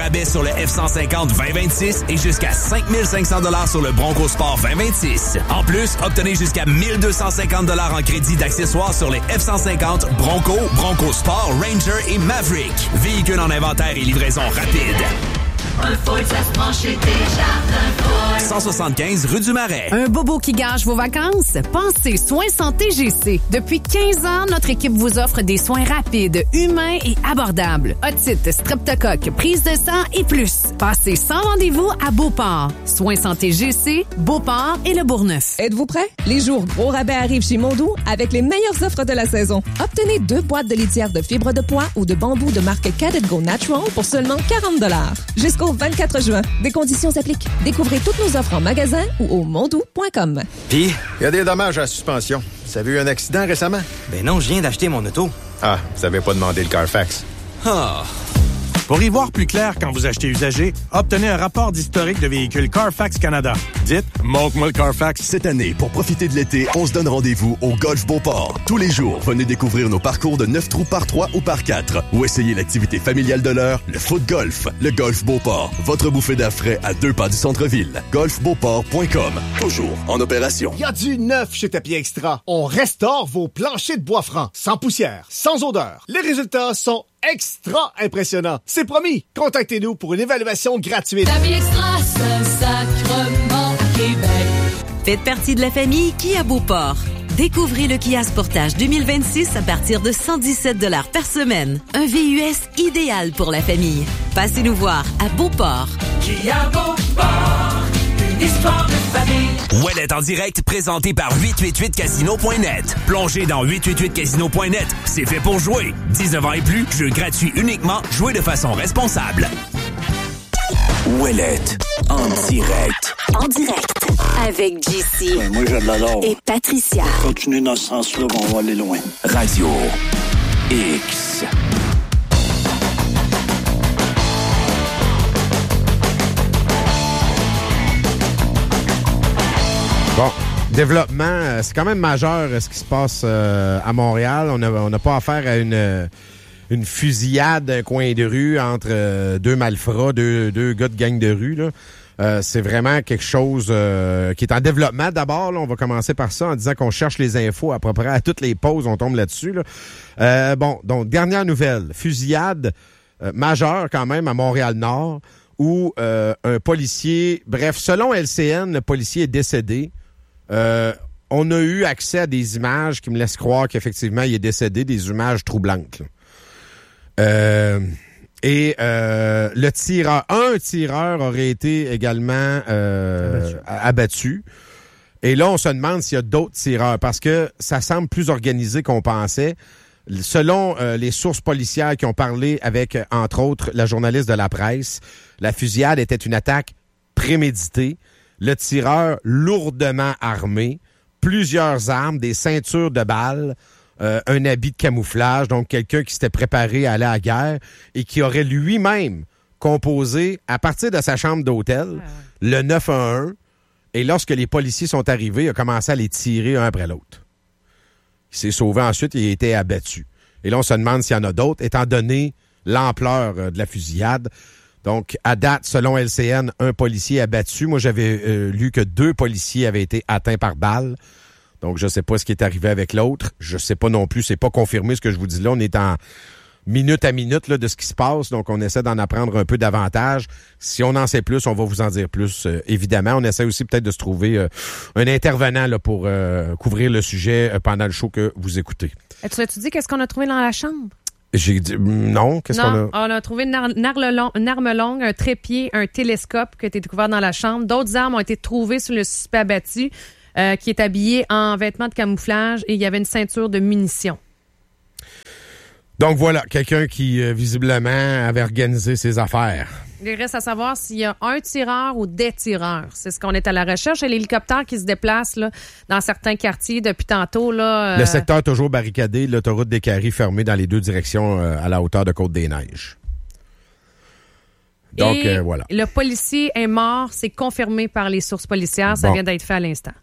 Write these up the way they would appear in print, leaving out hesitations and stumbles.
Rabais sur le F-150 2026 et jusqu'à 5 500 $ sur le Bronco Sport 2026. En plus, obtenez jusqu'à 1 250 $ en crédit d'accessoires sur les F-150, Bronco, Bronco Sport, Ranger et Maverick. Véhicules en inventaire et livraison rapide. Un Ford, ça se branche chez Desjardins Ford. 175 rue du Marais. Un bobo qui gâche vos vacances? Pensez Soins Santé GC. Depuis 15 ans, notre équipe vous offre des soins rapides, humains et abordables. Otite, streptocoque, prise de sang et plus. Passez sans rendez-vous à Beauport. Soins Santé GC, Beauport et Le Bourgneuf. Êtes-vous prêts? Les jours gros rabais arrivent chez Mondou avec les meilleures offres de la saison. Obtenez 2 boîtes de litière de fibres de pois ou de bambou de marque Cadet Go Natural pour seulement 40 $. Jusqu'au 24 juin. Des conditions s'appliquent. Découvrez toutes nos offres en magasin ou au mondou.com. Puis, il y a des dommages à la suspension. Vous avez eu un accident récemment? Ben non, je viens d'acheter mon auto. Ah, vous avez pas demandé le Carfax. Ah... Pour y voir plus clair quand vous achetez usagé, obtenez un rapport d'historique de véhicule Carfax Canada. Dites « Montre-moi le Carfax ». Cette année, pour profiter de l'été, on se donne rendez-vous au Golf Beauport. Tous les jours, venez découvrir nos parcours de 9 trous par 3 ou par 4. Ou essayez l'activité familiale de l'heure, le foot golf. Le Golf Beauport, votre bouffée d'air frais à 2 pas du centre-ville. golfbeauport.com, toujours en opération. Il y a du neuf chez Tapis Extra. On restaure vos planchers de bois franc, sans poussière, sans odeur. Les résultats sont extra impressionnant. C'est promis. Contactez-nous pour une évaluation gratuite. Tapis Extra, Saint-Sacrement, Québec. Faites partie de la famille Kia Beauport. Découvrez le Kia Sportage 2026 à partir de 117 $ par semaine. Un VUS idéal pour la famille. Passez nous voir à Beauport. Kia Beauport, une histoire de famille. Ouellet en direct, présenté par 888casino.net. Plongez dans 888casino.net. C'est fait pour jouer. 19 ans et plus, jeu gratuit uniquement. Jouez de façon responsable. Ouellet en direct. En direct avec JC. Ouais, moi, je l'adore. Et Patricia. Continuez dans ce sens-là, on va aller loin. Radio X. Bon, développement, c'est quand même majeur ce qui se passe à Montréal. On n'a pas affaire à une fusillade d'un coin de rue entre deux malfrats, deux gars de gang de rue, là. C'est vraiment quelque chose qui est en développement d'abord. Là, on va commencer par ça en disant qu'on cherche les infos à peu près à toutes les pauses. On tombe là-dessus. Là. Bon, donc, dernière nouvelle. Fusillade majeure quand même à Montréal-Nord où un policier... Bref, selon LCN, le policier est décédé. On a eu accès à des images qui me laissent croire qu'effectivement, il est décédé, des images troublantes. Le tireur, un tireur aurait été également abattu. Et là, on se demande s'il y a d'autres tireurs, parce que ça semble plus organisé qu'on pensait. Selon les sources policières qui ont parlé avec, entre autres, la journaliste de la presse, la fusillade était une attaque préméditée. Le tireur lourdement armé, plusieurs armes, des ceintures de balles, un habit de camouflage, donc quelqu'un qui s'était préparé à aller à la guerre et qui aurait lui-même composé, à partir de sa chambre d'hôtel, le 911, et lorsque les policiers sont arrivés, il a commencé à les tirer un après l'autre. Il s'est sauvé ensuite et il a été abattu. Et là, on se demande s'il y en a d'autres, étant donné l'ampleur de la fusillade. Donc, à date, selon LCN, un policier abattu. Moi, j'avais lu que 2 policiers avaient été atteints par balle. Donc, je sais pas ce qui est arrivé avec l'autre. Je sais pas non plus. C'est pas confirmé ce que je vous dis là. On est en minute à minute là, de ce qui se passe. Donc, on essaie d'en apprendre un peu davantage. Si on en sait plus, on va vous en dire plus, évidemment. On essaie aussi peut-être de se trouver un intervenant là, pour couvrir le sujet pendant le show que vous écoutez. Tu dis qu'est-ce qu'on a trouvé dans la chambre? J'ai dit non. Qu'est-ce qu'on a? On a trouvé une arme longue, un trépied, un télescope qui a été découvert dans la chambre. D'autres armes ont été trouvées sur le suspect abattu qui est habillé en vêtements de camouflage et il y avait une ceinture de munitions. Donc voilà, quelqu'un qui visiblement avait organisé ses affaires. Il reste à savoir s'il y a un tireur ou des tireurs. C'est ce qu'on est à la recherche. Et l'hélicoptère qui se déplace là, dans certains quartiers depuis tantôt. Là, Le secteur toujours barricadé, l'autoroute des Caries fermée dans les 2 directions à la hauteur de Côte-des-Neiges. Donc, voilà. Le policier est mort. C'est confirmé par les sources policières. Ça vient d'être fait à l'instant.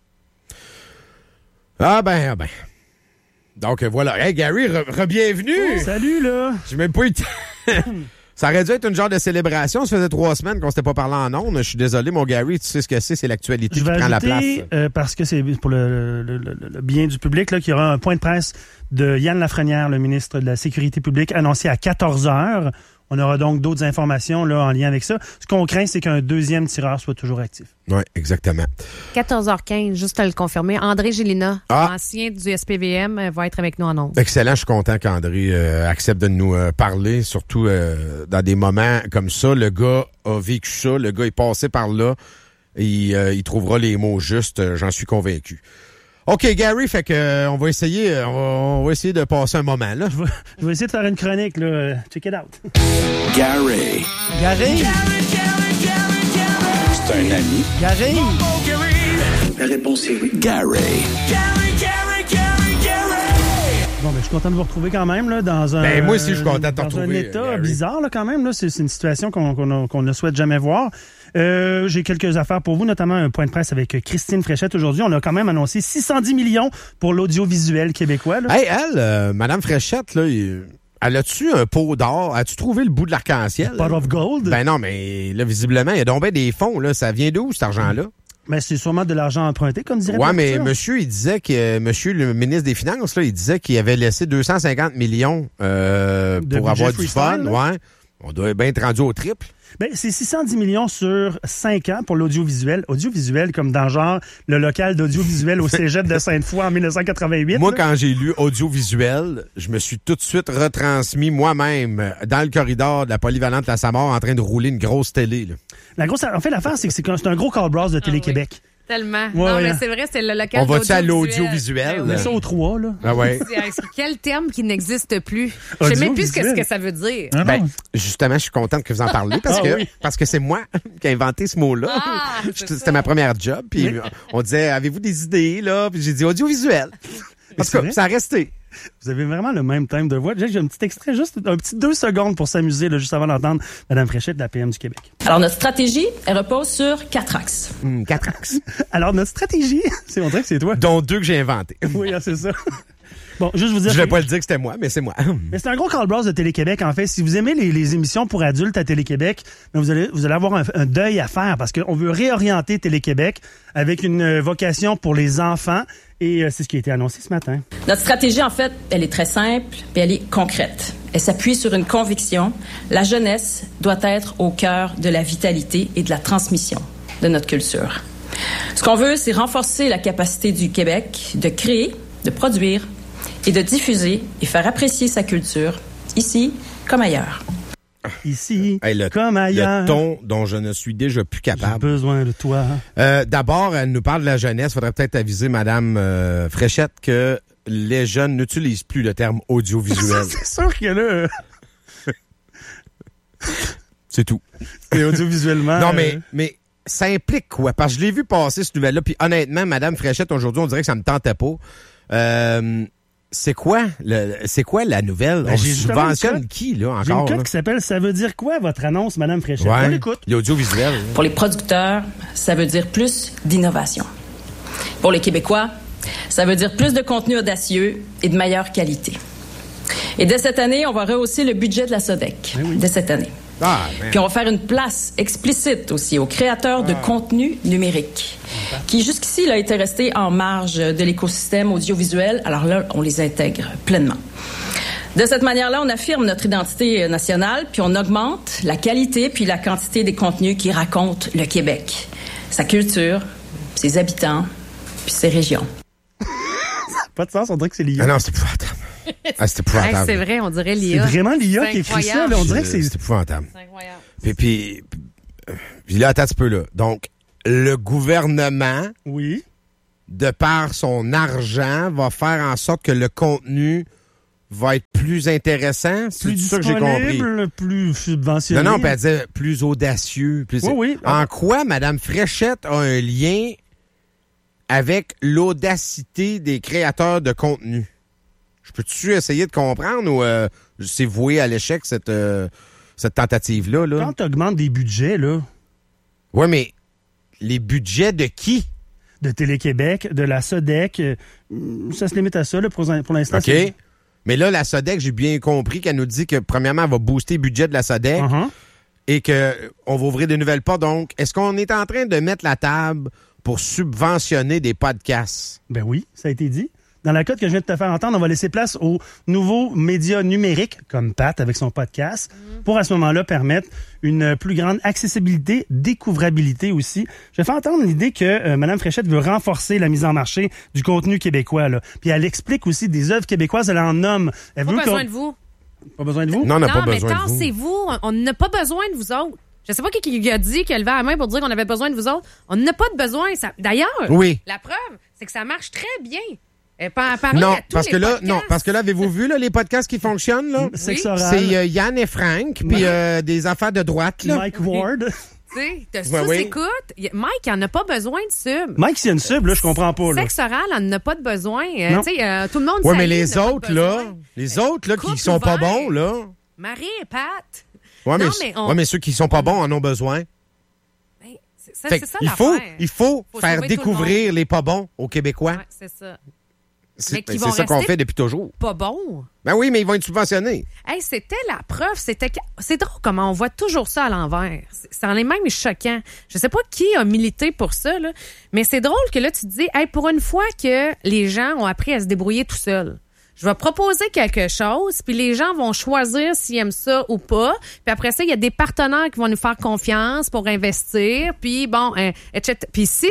Ah ben. Donc, voilà. Hey, Gary, re-bienvenue! Oh, salut, là! J'ai même pas eu... Ça aurait dû être une genre de célébration. Ça faisait 3 semaines qu'on s'était pas parlé en ondes. Je suis désolé, mon Gary, tu sais ce que c'est l'actualité qui prend la place. Parce que c'est pour le bien du public, là, qu'il y aura un point de presse de Yann Lafrenière, le ministre de la Sécurité publique, annoncé à 14h. On aura donc d'autres informations là, en lien avec ça. Ce qu'on craint, c'est qu'un deuxième tireur soit toujours actif. Oui, exactement. 14h15, juste à le confirmer. André Gélina, ancien du SPVM, va être avec nous en ondes. Excellent, je suis content qu'André accepte de nous parler, surtout dans des moments comme ça. Le gars a vécu ça, le gars est passé par là, et il trouvera les mots justes, j'en suis convaincu. OK, Gary, fait que on va essayer de passer un moment là. Je vais essayer de faire une chronique là. Check it out. Gary. C'est un ami. Gary. La réponse est oui. Gary. Bon, ben, je suis content de vous retrouver quand même là, dans un. Ben, moi aussi, je suis content de te retrouver. Dans un état Gary. bizarre là, quand même. Là. C'est une situation qu'on ne souhaite jamais voir. J'ai quelques affaires pour vous, notamment un point de presse avec Christine Fréchette aujourd'hui. On a quand même annoncé 610 millions pour l'audiovisuel québécois. Là. Hey, Madame Fréchette, là, elle a-tu un pot d'or? As-tu trouvé le bout de l'arc-en-ciel? Pot of gold? Ben non, mais là, visiblement, il y a donc bien des fonds. Là. Ça vient d'où, cet argent-là? Ben, c'est sûrement de l'argent emprunté, comme dirait. Ouais, mais monsieur, il disait que monsieur le ministre des Finances, là, il disait qu'il avait laissé 250 millions pour avoir du fun. Ouais. On doit bien être rendu au triple. Ben, c'est 610 millions sur 5 ans pour l'audiovisuel. Audiovisuel comme dans genre le local d'audiovisuel au cégep de Sainte-Foy en 1988. Moi, là. quand j'ai lu audiovisuel, je me suis tout de suite retransmis moi-même dans le corridor de la polyvalente La Samar en train de rouler une grosse télé. Là. En fait, l'affaire, c'est que c'est un gros call bras de Télé-Québec. Oui. Tellement. Ouais, non, ouais. mais c'est vrai, c'est le local. On va-tu à l'audiovisuel? On met ça au 3, là. Ah ouais. Quel terme qui n'existe plus? Je sais même plus ce que ça veut dire. Ah, ben, justement, je suis contente que vous en parlez parce que c'est moi qui ai inventé ce mot-là. C'était ma première job. Puis on disait, avez-vous des idées, là? Puis j'ai dit audiovisuel. En tout cas, ça a resté. Vous avez vraiment le même thème de voix. J'ai un petit extrait, juste un petit 2 secondes pour s'amuser, là, juste avant d'entendre Mme Fréchette de la PM du Québec. Alors, notre stratégie, elle repose sur 4 axes. 4 axes. Alors, notre stratégie, on dirait que c'est toi. Dont 2 que j'ai inventés. Oui, c'est ça. Bon, juste vous dire. Je vais pas le dire que c'était moi, mais c'est moi. Mais c'est un gros call-blast de Télé-Québec, en fait. Si vous aimez les émissions pour adultes à Télé-Québec, vous allez avoir un deuil à faire parce qu'on veut réorienter Télé-Québec avec une vocation pour les enfants. Et c'est ce qui a été annoncé ce matin. Notre stratégie, en fait, elle est très simple et elle est concrète. Elle s'appuie sur une conviction. La jeunesse doit être au cœur de la vitalité et de la transmission de notre culture. Ce qu'on veut, c'est renforcer la capacité du Québec de créer, de produire et de diffuser et faire apprécier sa culture, ici comme ailleurs. Ici comme ailleurs. Le ton dont je ne suis déjà plus capable. J'ai besoin de toi. D'abord, elle nous parle de la jeunesse. Il faudrait peut-être aviser Mme Fréchette que les jeunes n'utilisent plus le terme audiovisuel. C'est sûr que là... C'est tout. Et audiovisuellement... Non, mais ça implique quoi? Parce que je l'ai vu passer, cette nouvelle-là, puis honnêtement, Mme Fréchette, aujourd'hui, on dirait que ça me tentait pas. C'est quoi la nouvelle? On subventionne qui, là, encore? J'ai une code qui s'appelle « Ça veut dire quoi, votre annonce, Mme Fréchette? » Ouais, on l'écoute. L'audiovisuel. Pour les producteurs, ça veut dire plus d'innovation. Pour les Québécois, ça veut dire plus de contenu audacieux et de meilleure qualité. Et dès cette année, on va rehausser le budget de la SODEC. Oui. Dès cette année. Puis on va faire une place explicite aussi aux créateurs de contenu numérique, qui jusqu'ici là, étaient restés en marge de l'écosystème audiovisuel. Alors là, on les intègre pleinement. De cette manière-là, on affirme notre identité nationale, puis on augmente la qualité puis la quantité des contenus qui racontent le Québec, sa culture, ses habitants, puis ses régions. Ça n'a pas de sens, on dirait que c'est l'IA. Ah non, c'est épouvantable. C'est épouvantable. C'est vrai, on dirait l'IA. C'est vraiment l'IA qui écrit ça. Là. On dirait que c'est épouvantable. C'est incroyable. Puis là, attends un petit peu, là. Donc, le gouvernement, oui, de par son argent, va faire en sorte que le contenu va être plus intéressant. Plus ça que j'ai compris. Plus subventionné. Non, elle disait plus audacieux. Plus... Oui. En quoi Mme Fréchette a un lien avec l'audacité des créateurs de contenu? Je peux-tu essayer de comprendre ou c'est voué à l'échec, cette tentative-là? Là? Quand tu augmentes des budgets, là... Oui, mais les budgets de qui? De Télé-Québec, de la SODEC. Ça se limite à ça, là, pour l'instant. OK. Mais là, la SODEC, j'ai bien compris qu'elle nous dit que, premièrement, elle va booster le budget de la SODEC et qu'on va ouvrir des nouvelles portes. Donc, est-ce qu'on est en train de mettre la table pour subventionner des podcasts? Ben oui, ça a été dit. Dans la cote que je viens de te faire entendre, on va laisser place aux nouveaux médias numériques, comme Pat avec son podcast, pour à ce moment-là permettre une plus grande accessibilité, découvrabilité aussi. Je vais faire entendre l'idée que Mme Fréchette veut renforcer la mise en marché du contenu québécois. Là. Puis elle explique aussi des œuvres québécoises, elle en nomme. Elle veut besoin de vous. Pas besoin de vous? Non, on n'a pas besoin de vous. Non, mais tassez-vous. On n'a pas besoin de vous autres. Je sais pas qui a dit, qui a levé la main pour dire qu'on avait besoin de vous autres. On n'a pas de besoin. D'ailleurs, la preuve, c'est que ça marche très bien. Non, parce que là, avez-vous vu là, les podcasts qui fonctionnent? Là? Oui. C'est Yann et Frank, puis des affaires de droite. Là. Mike Ward. Tu sais, sous-écoute. Mike, il n'en a pas besoin de sub. Mike, s'il y a une sub, là, je comprends pas. Sexe oral, on n'en a pas de besoin. Tout le monde mais les autres, là, qui sont pas bons, là. Marie et Pat. Mais ceux qui sont pas bons en ont besoin. C'est ça il faut faire découvrir les pas bons aux Québécois. Ouais, c'est ça. C'est ça qu'on fait depuis toujours. Pas bon. Ben oui, mais ils vont être subventionnés. Hey, c'était la preuve. C'est drôle comment on voit toujours ça à l'envers. C'est en est même choquant. Je sais pas qui a milité pour ça, là, mais c'est drôle que là, tu te dis, hey, pour une fois que les gens ont appris à se débrouiller tout seuls, je vais proposer quelque chose, puis les gens vont choisir s'ils aiment ça ou pas. Puis après ça, il y a des partenaires qui vont nous faire confiance pour investir. Puis bon, etc. Puis si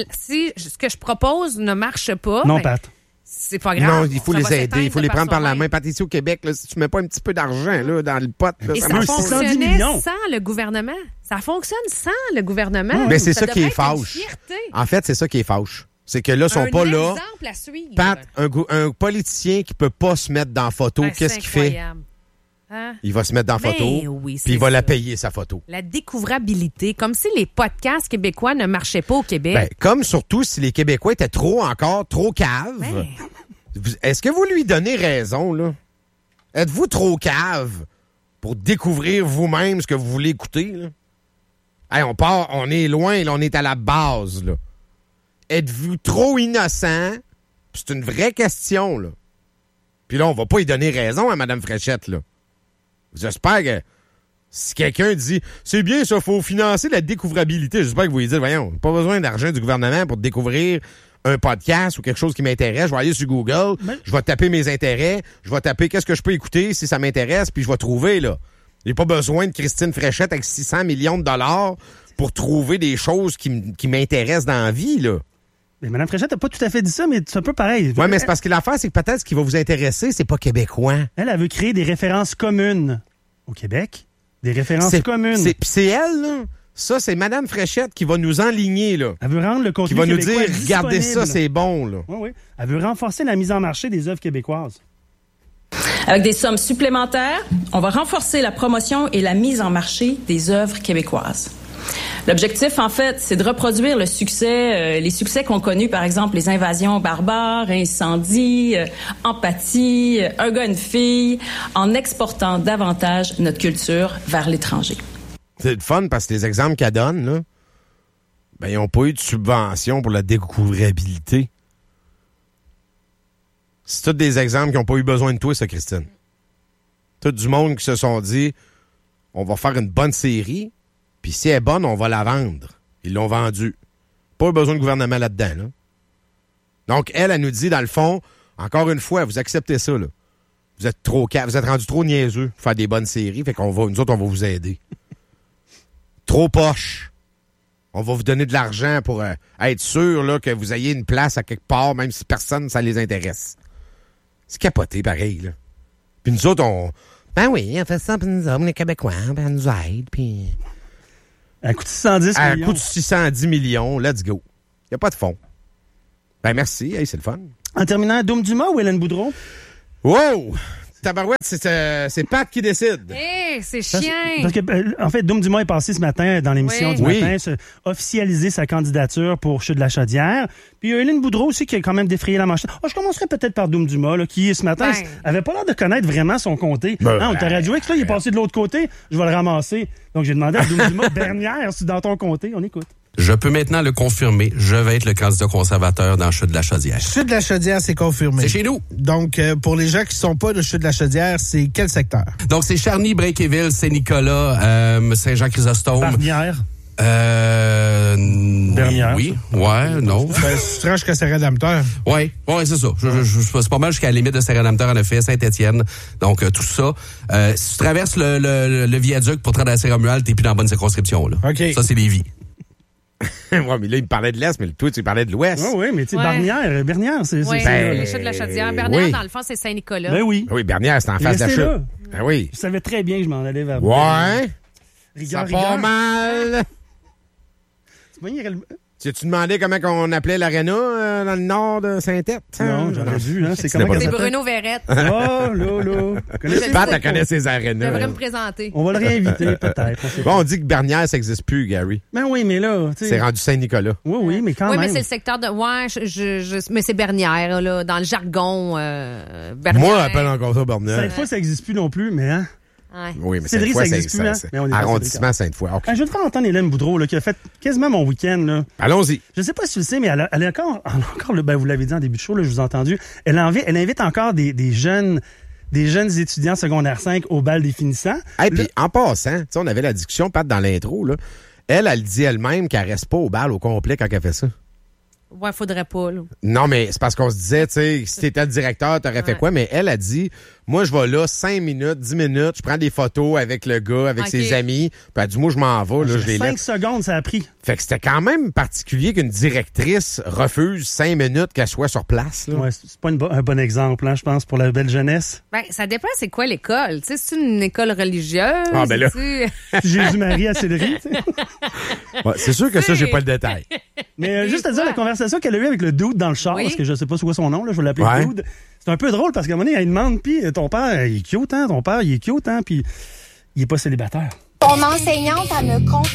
ce que je propose ne marche pas... Non, Pat. C'est pas grave. Non, il faut les aider. Il faut les prendre par la main. Pat, ici au Québec, là, si tu mets pas un petit peu d'argent là, dans le pot... Là, et ça fonctionnait sans le gouvernement. Ça fonctionne sans le gouvernement. Mais c'est ça qui est fâche. En fait, c'est ça qui est fâche. C'est que là, ils sont pas là. À suivre. Pat, un politicien qui peut pas se mettre dans la photo, qu'est-ce qu'il fait? Hein? Il va se mettre dans la photo, puis il va la payer, sa photo. La découvrabilité, comme si les podcasts québécois ne marchaient pas au Québec. Ben, comme surtout si les Québécois étaient trop caves. Ben. Est-ce que vous lui donnez raison, là? Êtes-vous trop cave pour découvrir vous-même ce que vous voulez écouter, là? Hey, on est loin, là, on est à la base, là. Êtes-vous trop innocent? C'est une vraie question, là. Puis là, on va pas y donner raison à Mme Fréchette, là. J'espère que si quelqu'un dit « C'est bien ça, faut financer la découvrabilité », j'espère que vous lui dites « Voyons, pas besoin d'argent du gouvernement pour découvrir un podcast ou quelque chose qui m'intéresse. Je vais aller sur Google, je vais taper mes intérêts, je vais taper qu'est-ce que je peux écouter si ça m'intéresse, puis je vais trouver, là. J'ai pas besoin de Christine Fréchette avec 600 millions de dollars pour trouver des choses qui m'intéressent dans la vie, là. » Mais Mme Fréchette n'a pas tout à fait dit ça, mais c'est un peu pareil. Oui, mais c'est parce que l'affaire, c'est que peut-être ce qui va vous intéresser, c'est pas québécois. Elle veut créer des références communes au Québec. Des références communes. C'est elle, là. Ça, c'est Mme Fréchette qui va nous enligner, là. Elle veut rendre le contenu qui va nous québécois dire, regardez ça, c'est bon, là. Oui, oui. Elle veut renforcer la mise en marché des œuvres québécoises. Avec des sommes supplémentaires, on va renforcer la promotion et la mise en marché des œuvres québécoises. L'objectif, en fait, c'est de reproduire les succès qu'ont connus, par exemple, les invasions barbares, incendies, empathie, un gars, une fille, en exportant davantage notre culture vers l'étranger. C'est le fun parce que les exemples qu'elle donne, là, ben, ils n'ont pas eu de subvention pour la découvrabilité. C'est tous des exemples qui n'ont pas eu besoin de toi, ça, Christine. Tout du monde qui se sont dit, on va faire une bonne série, puis si elle est bonne, on va la vendre. Ils l'ont vendue. Pas besoin de gouvernement là-dedans. Là. Donc, elle nous dit, dans le fond, encore une fois, vous acceptez ça. Là. Vous êtes rendu trop niaiseux pour faire des bonnes séries, fait qu'on nous autres, on va vous aider. Trop poche. On va vous donner de l'argent pour être sûr là, que vous ayez une place à quelque part, même si personne, ça les intéresse. C'est capoté, pareil. Là. Puis nous autres, ben oui, on fait ça pour nous autres, les Québécois, ben nous aide, puis... À coût de 610 millions. À coût de 610 millions, let's go. Il n'y a pas de fond. Ben merci, hey, c'est le fun. En terminant, Dom Dumas ou Hélène Boudreau? Wow! Tabarouette, c'est Pat qui décide. Hey, c'est chiant. Parce que, en fait, Dom Dumas est passé ce matin dans l'émission du matin, officialiser sa candidature pour Chute de la Chaudière. Puis Hélène Boudreau aussi qui a quand même défrayé la manchette. Je commencerai peut-être par Dom Dumas, là, qui ce matin avait pas l'air de connaître vraiment son comté. On t'aurait dit que là, il est passé de l'autre côté, je vais le ramasser. Donc j'ai demandé à Dom Dumas, dernière, si dans ton comté, on écoute. Je peux maintenant le confirmer. Je vais être le candidat conservateur dans Chute de la Chaudière. Chute de la Chaudière, c'est confirmé. C'est chez nous. Donc, pour les gens qui sont pas de Chute de la Chaudière, c'est quel secteur? Donc, c'est Charny, Bréquéville, Saint-Nicolas, Saint-Jean-Chrysostome. Barnière. Dernière. Oui. Ouais, non. C'est strange que c'est Rédempteur. Ouais, c'est ça. C'est pas mal jusqu'à la limite de Saint-Rédempteur, en effet, Saint-Étienne. Donc, tout ça. Si tu traverses le viaduc pour traverser Romuald, t'es plus dans la bonne circonscription, là. OK. Ça, c'est Lévis. Ouais, mais là, il me parlait de l'Est, mais toi, tu parlais de l'Ouest. Oui, mais tu sais, Bernière, c'est... Oui, le Chute de la Chaudière. Bernière, dans le fond, c'est Saint-Nicolas. Ben oui. Oui, Bernière, c'est en face de la chute. Ben oui. Je savais très bien que je m'en allais vers... Ouais. Rigueur, ça pas mal. Tu demandé comment on appelait l'aréna dans le nord de Saint-Tête? Non, j'aurais dû. Hein, c'est Bruno Verrette. Oh, là. Pat, elle connaît ses arénas. Je devrais me présenter. On va le réinviter, peut-être. Bon, on dit que Bernière, ça n'existe plus, Gary. Ben oui, mais là... C'est rendu Saint-Nicolas. Oui, mais quand même. Oui, mais c'est le secteur de... Ouais, mais c'est Bernière, là, dans le jargon. Bernière. Moi, j'appelle encore ça Bernière. Sainte-Foy, ça n'existe plus non plus, mais... Hein? Ouais. Oui, mais Saint-Foy, ça existe plus, hein? Arrondissement Sainte-Foy. Okay. Je vais te faire entendre Hélène Boudreau, là, qui a fait quasiment mon week-end. Là. Allons-y. Je sais pas si tu le sais, mais elle a encore ben, vous l'avez dit en début de show, là, je vous ai entendu, elle invite encore des jeunes étudiants secondaire 5 au bal des finissants. Et puis, en passant, on avait la discussion, Pat, dans l'intro, là. Elle dit elle-même qu'elle reste pas au bal au complet quand elle fait ça. Ouais, faudrait pas, là. Non, mais c'est parce qu'on se disait, tu sais, si t'étais le directeur, t'aurais fait quoi? Mais elle a dit, moi, je vais là 5 minutes, 10 minutes, je prends des photos avec le gars, avec ses amis, puis elle dit, moi, je m'en vais, là, je les laisse. 5 secondes, ça a pris. Fait que c'était quand même particulier qu'une directrice refuse 5 minutes qu'elle soit sur place, là. Ouais, c'est pas un bon exemple, hein, je pense, pour la belle jeunesse. Ben, ça dépend, c'est quoi l'école? Tu sais, c'est une école religieuse? Ah, ben là. Jésus-Marie à Sillery, tu sais. Ouais, c'est sûr que ça, j'ai pas le détail. Mais juste à dire, la conversation qu'elle a eue avec le dude dans le char, parce que je sais pas c'est quoi son nom, là, je vais l'appeler dude. C'est un peu drôle parce qu'à un moment donné, elle demande, puis ton père, il est cute, hein? Ton père, il est cute, hein? Puis il est pas célibataire. Ton enseignante, elle me compte